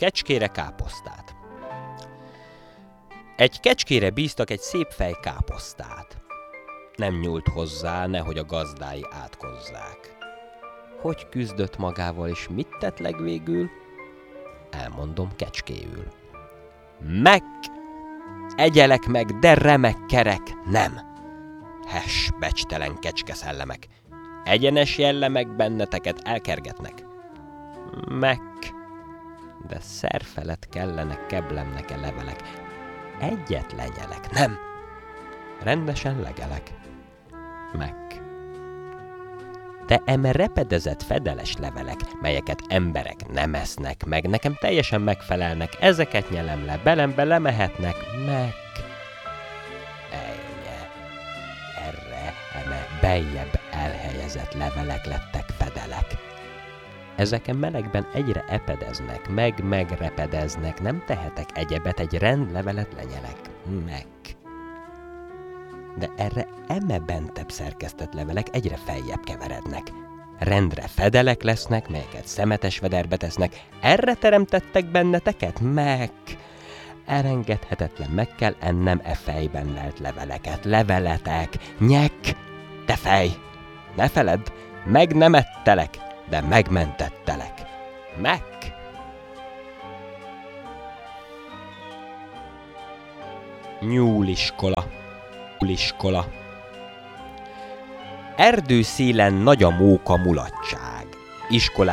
kecskére káposztát. Egy kecskére bíztak egy szép fej káposztát. Nem nyúlt hozzá, nehogy a gazdái átkozzák. Hogy küzdött magával, és mit tett legvégül? Elmondom kecskéül. Meg! Egyelek meg, de remek kerek nem! Hess, becstelen kecske szellemek! Egyenes jellemek benneteket elkergetnek. Meg! De szerfelett kellenek keblemnek-e levelek. Egyet lenyelek, nem! Rendesen legelek. Meg! De eme repedezett fedeles levelek, melyeket emberek nem esznek meg, nekem teljesen megfelelnek, ezeket nyelem le, belembe lemehetnek, meg! Ejje! Erre eme beljebb elhelyezett levelek lettek fedelek. Ezeken melegben egyre epedeznek, megrepedeznek, nem tehetek egyebet, egy rendlevelet lenyelek, meg! De erre eme bentebb szerkesztett levelek egyre feljebb keverednek. Rendre fedelek lesznek, melyeket szemetes vederbe tesznek. Erre teremtettek benneteket? Meg! Elengedhetetlen, meg kell ennem e fejben lelt leveleket. Leveletek! Nyek! Te fej! Ne feledd, meg nem ettelek, de megmentettelek. Meg! Nyúliskola. Erdőszélen nagy a móka mulatság.